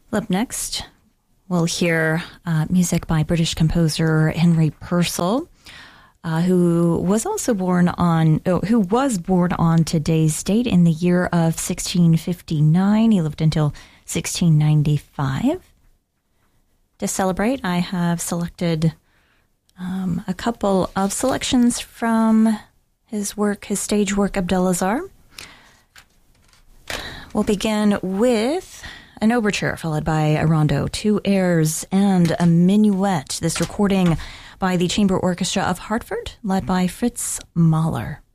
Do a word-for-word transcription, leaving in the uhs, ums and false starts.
Up next, we'll hear uh, music by British composer Henry Purcell, uh, who was also born on, oh, who was born on today's date in the year of sixteen fifty-nine. He lived until sixteen ninety-five. To celebrate, I have selected um, a couple of selections from his work, his stage work, Abdelazar. We'll begin with an overture followed by a rondo, two airs, and a minuet. This recording by the Chamber Orchestra of Hartford, led by Fritz Mahler.